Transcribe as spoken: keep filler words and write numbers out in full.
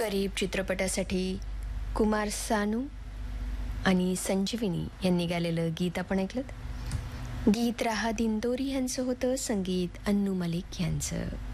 गरीब चित्रपटासाठी कुमार सानू आणि संजीवनी यांनी गायलेलं गीत आपण ऐकलं. गीत राहा दिंदोरी यांचं होतं, संगीत अन्नू मलिक यांचं.